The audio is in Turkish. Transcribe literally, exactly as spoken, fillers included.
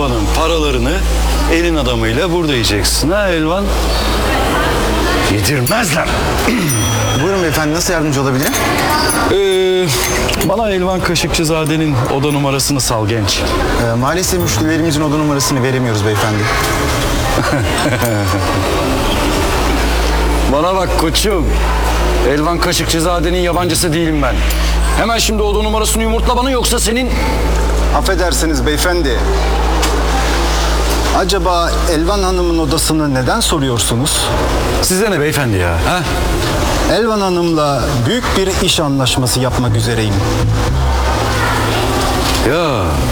babanın paralarını elin adamıyla burada yiyeceksin ha Elvan? Yedirmezler. Buyurun beyefendi, nasıl yardımcı olabilirim? Ee, bana Elvan Kaşıkçızade'nin oda numarasını sal genç. Ee, maalesef müşterilerimizin oda numarasını veremiyoruz beyefendi. Bana bak koçum. Elvan Kaşıkçızade'nin yabancısı değilim ben. Hemen şimdi oda numarasını yumurtla bana yoksa senin... Affedersiniz beyefendi. Acaba Elvan Hanım'ın odasını neden soruyorsunuz? Size ne beyefendi ya? Ha? Elvan Hanım'la büyük bir iş anlaşması yapmak üzereyim. Ya